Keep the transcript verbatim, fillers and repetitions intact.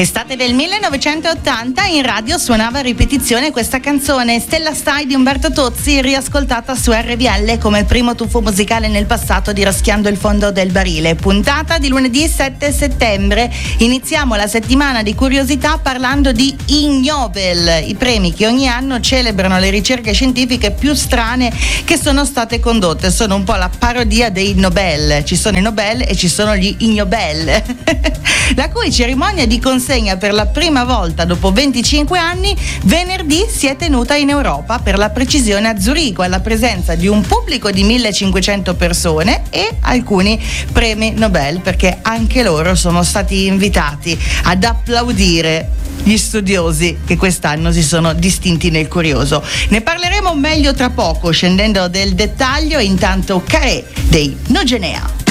Estate del millenovecentottanta, in radio suonava a ripetizione questa canzone, Stella Stai di Umberto Tozzi, riascoltata su R V L come il primo tuffo musicale nel passato di Raschiando il fondo del barile. Puntata di lunedì sette settembre. Iniziamo la settimana di curiosità parlando di Ig Nobel, i premi che ogni anno celebrano le ricerche scientifiche più strane che sono state condotte. Sono un po' la parodia dei Nobel. Ci sono i Nobel e ci sono gli Ig Nobel. La cui cerimonia di consegna per la prima volta dopo venticinque anni venerdì si è tenuta in Europa, per la precisione a Zurigo, alla presenza di un pubblico di millecinquecento persone e alcuni premi Nobel, perché anche loro sono stati invitati ad applaudire gli studiosi che quest'anno si sono distinti nel curioso. Ne parleremo meglio tra poco, scendendo del dettaglio. Intanto Carré dei Nogenea.